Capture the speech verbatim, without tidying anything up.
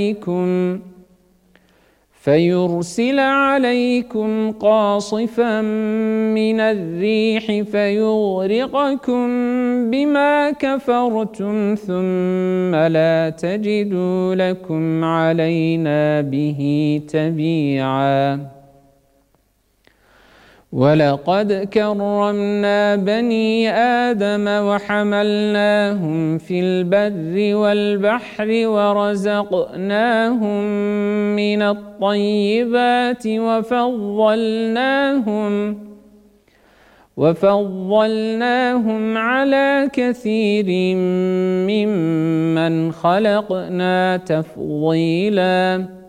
عليكم فيرسل عليكم قاصفا من الريح فيغرقكم بما كفرتم ثم لا تجدوا لكم علينا به تبيعا. ولقد كرمنا بني آدم وحملناهم في البر والبحر ورزقناهم من الطيبات وفضلناهم وفضلناهم على كثير ممن خلقنا تفضيلاً.